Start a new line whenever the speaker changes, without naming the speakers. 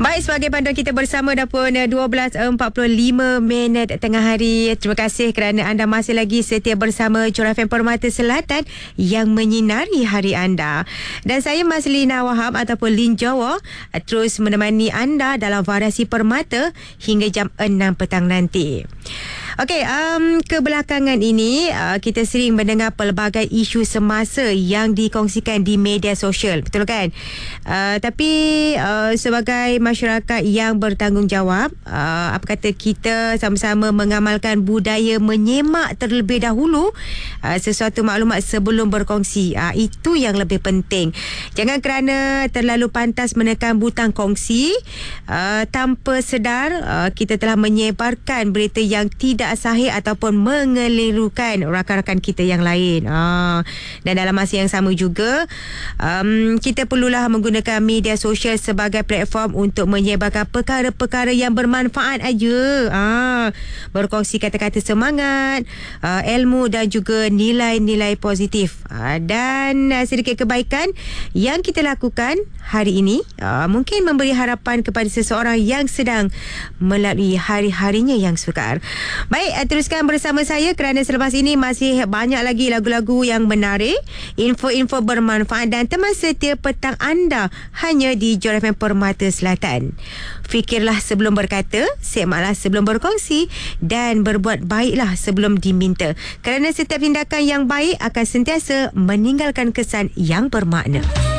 Baik, sebagai panduan kita bersama dah pun 12.45 tengah hari. Terima kasih kerana anda masih lagi setia bersama Jura FM Permata Selatan yang menyinari hari anda. Dan saya Mazlina Wahab ataupun Lin Jawa terus menemani anda dalam variasi Permata hingga jam 6 petang nanti. Okey, kebelakangan ini kita sering mendengar pelbagai isu semasa yang dikongsikan di media sosial, betul kan? Tapi sebagai masyarakat yang bertanggungjawab, apa kata, kita sama-sama mengamalkan budaya menyemak terlebih dahulu sesuatu maklumat sebelum berkongsi. Itu yang lebih penting. Jangan kerana terlalu pantas menekan butang kongsi, tanpa sedar kita telah menyebarkan berita yang tidak sahih ataupun mengelirukan rakan-rakan kita yang lain. Dan dalam masa yang sama juga, kita perlulah menggunakan media sosial sebagai platform untuk menyebarkan perkara-perkara yang bermanfaat aja. Berkongsi kata-kata semangat, ilmu dan juga nilai-nilai positif. Dan sedikit kebaikan yang kita lakukan hari ini mungkin memberi harapan kepada seseorang yang sedang melalui hari-harinya yang sukar. Baik, teruskan bersama saya kerana selepas ini masih banyak lagi lagu-lagu yang menarik, info-info bermanfaat dan teman setia petang anda hanya di Jura FM Permata Selatan. Fikirlah sebelum berkata, semaklah sebelum berkongsi dan berbuat baiklah sebelum diminta. Kerana setiap tindakan yang baik akan sentiasa meninggalkan kesan yang bermakna.